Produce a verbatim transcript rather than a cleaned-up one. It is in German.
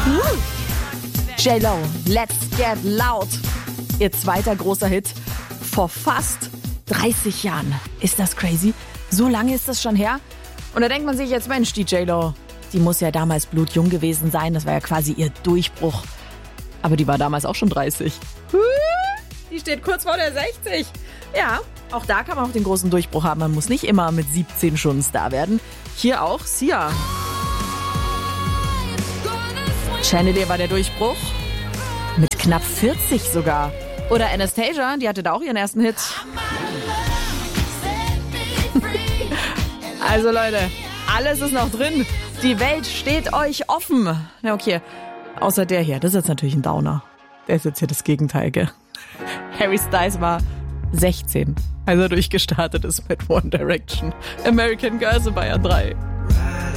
J-Lo, Let's Get Loud. Ihr zweiter großer Hit vor fast dreißig Jahren. Ist das crazy? So lange ist das schon her? Und da denkt man sich jetzt, Mensch, die J-Lo, die muss ja damals blutjung gewesen sein. Das war ja quasi ihr Durchbruch. Aber die war damals auch schon dreißig. Die steht kurz vor der sechzig. Ja, auch da kann man auch den großen Durchbruch haben. Man muss nicht immer mit siebzehn schon ein Star werden. Hier auch Sia. Chandelier war der Durchbruch. Mit knapp vierzig sogar. Oder Anastasia, die hatte da auch ihren ersten Hit. Also Leute, alles ist noch drin. Die Welt steht euch offen. Na okay, außer der hier, das ist jetzt natürlich ein Downer. Der ist jetzt hier das Gegenteil, gell? Harry Styles war sechzehn, als er durchgestartet ist mit One Direction. American Girls in Bayern drei.